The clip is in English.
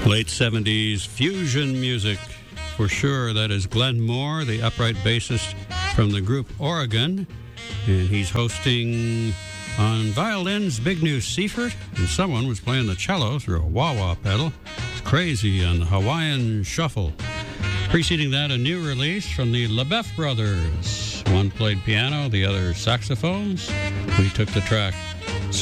Late 70s fusion music, for sure. That is Glenn Moore, the upright bassist from the group Oregon. And he's hosting on violins Big New Seifert, and someone was playing the cello through a wah-wah pedal. It's crazy on the Hawaiian Shuffle. Preceding that, a new release from the LaBeouf brothers. One played piano, the other saxophones. We took the track